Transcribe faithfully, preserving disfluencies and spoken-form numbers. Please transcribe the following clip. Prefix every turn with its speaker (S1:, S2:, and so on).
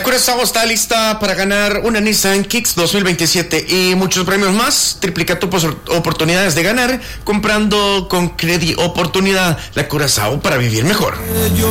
S1: Curazao está lista para ganar una Nissan Kicks dos mil veintisiete y muchos premios más. Triplica tus oportunidades de ganar comprando con Credit Oportunidad. La Curazao para vivir mejor.